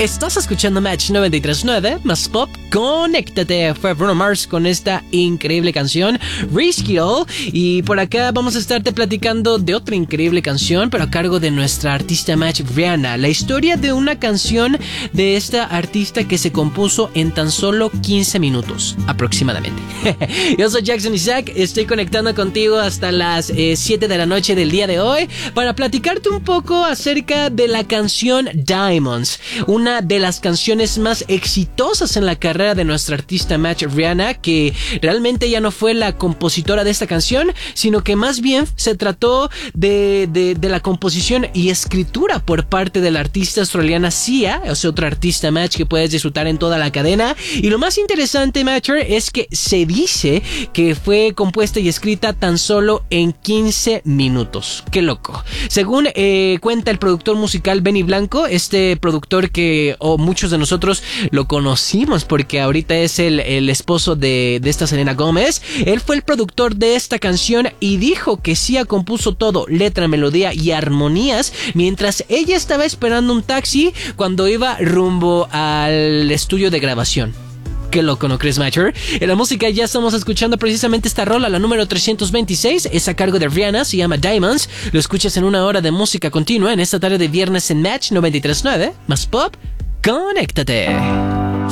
Estás escuchando Match 93.9, más pop, conéctate. Fue Bruno Mars con esta increíble canción, Risk It All. Y por acá vamos a estarte platicando de otra increíble canción, pero a cargo de nuestra artista Match, Rihanna. La historia de una canción de esta artista que se compuso en tan solo 15 minutos, aproximadamente. Yo soy Jackson Isaac, estoy conectando contigo hasta las 7 de la noche del día de hoy para platicarte un poco acerca de la canción Diamonds, una de las canciones más exitosas en la carrera de nuestra artista Match, Rihanna, que realmente ya no fue la compositora de esta canción, sino que más bien se trató de la composición y escritura por parte de la artista australiana Sia, o sea, otra artista Match que puedes disfrutar en toda la cadena. Y lo más interesante, Matcher, es que se dice que fue compuesta y escrita tan solo en 15 minutos. ¡Qué loco! Según cuenta el productor musical Benny Blanco, este productor que muchos de nosotros lo conocimos porque ahorita es el esposo de esta Selena Gómez. Él fue el productor de esta canción y dijo que Sia compuso todo, letra, melodía y armonías, mientras ella estaba esperando un taxi cuando iba rumbo al estudio de grabación. Qué loco, ¿no crees, Matcher? En la música ya estamos escuchando precisamente esta rola, la número 326, es a cargo de Rihanna, se llama Diamonds. Lo escuchas en una hora de música continua en esta tarde de viernes en Match 93.9, más pop, conéctate.